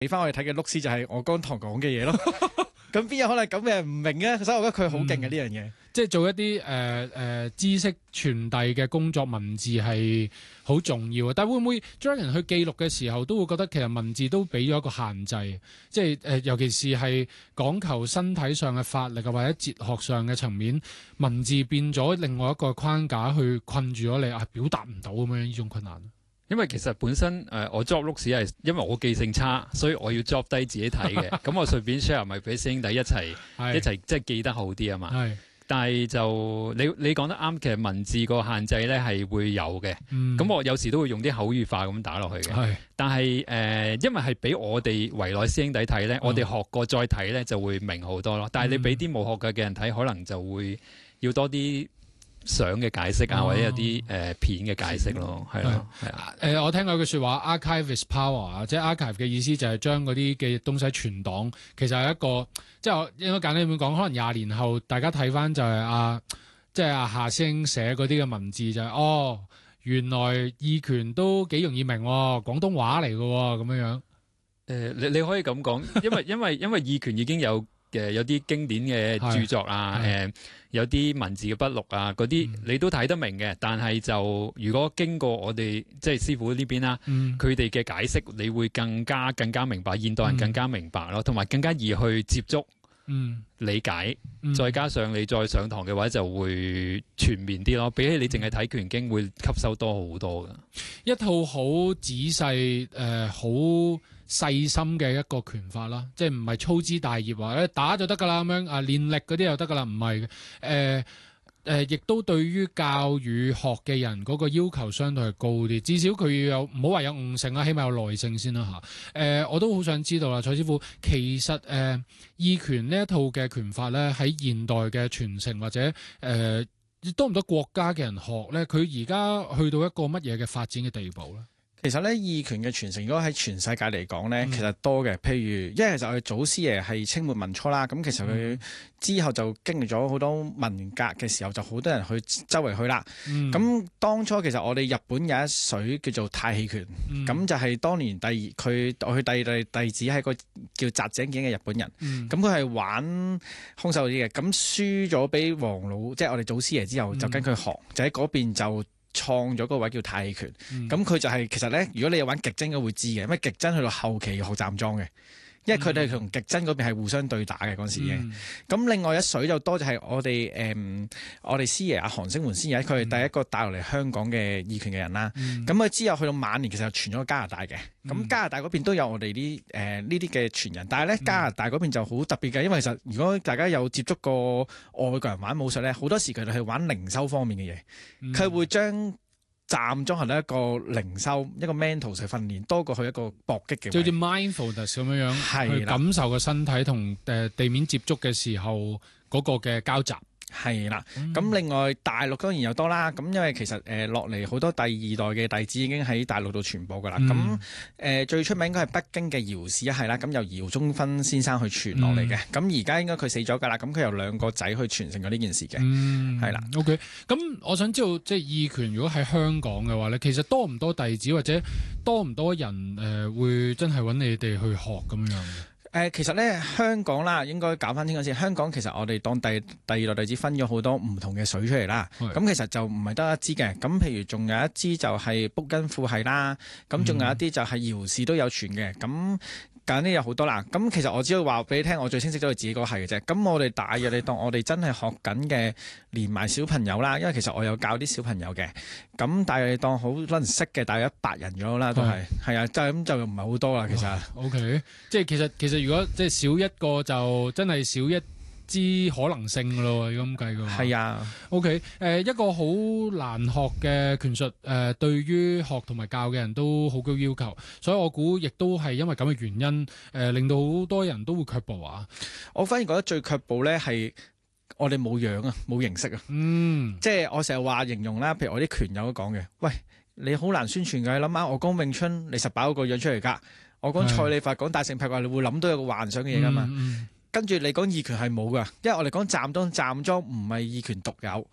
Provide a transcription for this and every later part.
俾翻我哋睇嘅碌絲就係我剛堂講嘅嘢咯。咁邊有可能咁嘅唔明啊？所以我覺得佢好勁嘅呢樣嘢。 即係做一啲知識傳遞嘅工作，文字係好重要嘅。但係會唔會 Dragon 去記錄嘅時候，都會覺得其實文字都俾咗一個限制，即係尤其是係講求身體上嘅發力啊，或者哲學上嘅層面，文字變咗另外一個框架去困住咗你啊，表達唔到咁樣呢種困難。 因為其實本身我 job 碌屎係因為我記性差，所以我要 job 低自己睇嘅。咁我順便 share 咪俾師兄弟一齊即係記得好啲啊嘛。係。但係就你講得啱，其實文字個限制咧係會有嘅。咁我有時都會用啲口語化咁打落去嘅。但係因為係俾我哋圍內師兄弟睇咧，我哋學過再睇咧就會明好多咯。但係你俾啲冇學過嘅人睇，可能就會要多啲相嘅解釋啊，或者有啲片嘅解釋咯，係咯，係啊。 我聽過句説話 ，archive is power 啊，即係 archive 嘅意思就係將嗰啲嘅東西存檔。其實係一個即係我應該簡單咁講，可能20年後大家睇翻就係即係夏師兄寫嗰啲嘅文字就係原來意拳都幾容易明喎，廣東話嚟嘅喎，咁樣樣。 你可以咁講，因為意拳已經有啲經典嘅著作啊，有啲文字嘅筆錄啊，嗰啲你都睇得明嘅。但係就如果經過我哋即係師傅呢邊啦，佢哋嘅解釋，你會更加明白，現代人更加明白咯，同埋更加易去接觸、理解。再加上你再上堂嘅話，就會全面啲咯。比起你淨係睇拳經，會吸收多好多㗎。 一套好仔細好細心嘅一個拳法啦，即係唔係粗枝大葉話打就得㗎啦，咁樣練力嗰啲又得㗎啦，唔係嘅。亦都對於教與學嘅人嗰個要求相對係高啲，至少佢要有唔好話有悟性啦，起碼有耐性先啦嚇。我都好想知道啦，蔡師傅，其實意拳呢一套嘅拳法咧，喺現代嘅傳承或者多唔多國家嘅人學咧？佢而家去到一個乜嘢嘅發展嘅地步咧？ 其實咧，意拳嘅傳承，如果喺全世界嚟講咧，其實多嘅。譬如，因為其實我哋祖師爺係清末民初啦，咁其實佢之後就經歷咗好多文革嘅時候，就好多人去周圍去啦。咁當初其實我哋日本有一水叫做太氣拳，咁就係當年我去弟子係個叫澤井健嘅日本人，咁佢係玩空手啲嘅，咁輸咗俾黃老，即係我哋祖師爺之後，就跟佢學，就喺嗰邊就創咗個位叫太極拳，咁佢就係其實咧，如果你有玩極真嘅會知嘅，因為極真去到後期學站樁嘅，因為佢哋同極真嗰邊係互相對打嘅嗰陣時嘅。咁另外一水就多就係我哋師爺阿韓星門師爺，佢係第一個帶落嚟香港嘅意拳嘅人啦。咁佢之後去到晚年，其實傳咗加拿大嘅。咁加拿大嗰邊都有我哋呢啲嘅傳人，但係咧加拿大嗰邊就好特別嘅，因為其實如果大家有接觸過外國人玩武術咧，好多時佢哋係玩靈修方面嘅嘢，佢會將站樁係一個靈修一個 mental 嘅訓練，多過去一個搏擊嘅， 就好似 mindfulness 咁樣去感受個身體同地面接觸嘅時候嗰個嘅交集。 係啦，咁另外大陸當然又多啦，咁因為其實落嚟好多第二代嘅弟子已經喺大陸度傳播噶啦，咁最出名應該係北京嘅姚氏一系啦，咁由姚宗芬先生去傳落嚟嘅，咁而家應該佢死咗噶啦，咁佢有2個仔去傳承咗呢件事嘅，係啦。 OK， 咁我想知道即係意拳如果喺香港嘅話咧，其實多唔多弟子或者多唔多人會真係揾你哋去學咁樣嘅？ 其實咧香港啦，應該搞翻清楚先。香港其實我哋當第二代弟子分咗好多唔同嘅水出嚟啦。咁其實就唔係得一支嘅。咁譬如仲有一支就係卜根富系啦。咁仲有一啲就係姚氏都有傳嘅。咁簡啲有好多啦。咁其實我只可以話俾你聽，我最清晰都係自己嗰係嘅啫。咁我哋大約你當我哋真係學緊嘅，連埋小朋友啦。因為其實我有教啲小朋友嘅。咁大約你當好多人識嘅，大約100人咗啦，都係啊，就咁就唔係好多啦。其實 OK， 即係其實如果即係少一個就真係少一支可能性噶咯，咁計嘅話。係啊。OK， 一個好難學嘅拳術，對於學同埋教嘅人都好高要求，所以我估亦都係因為咁嘅原因，令到好多人都會卻步啊。 我反而覺得最卻步咧係我哋冇樣啊，冇形式啊。即係我成日話形容啦，譬如我啲拳友都講嘅，喂，你好難宣傳㗎，你諗下我講詠春，你實擺嗰個樣出嚟㗎。我講蔡李法，講大聖劈掛，你會諗到有個幻想嘅嘢㗎嘛。跟住你講意拳係冇㗎，因為我哋講站樁唔係意拳獨有，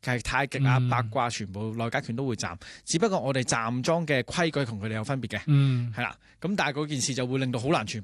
係太極啊、八卦全部內家拳都會站，只不過我哋站樁嘅規矩同佢哋有分別嘅，係啦。咁但係嗰件事就會令到好難傳